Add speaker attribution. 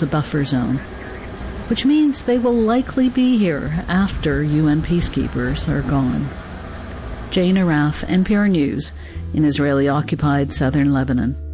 Speaker 1: a buffer zone, which means they will likely be here after UN peacekeepers are gone. Jane Arraf, NPR News, in Israeli-occupied southern Lebanon.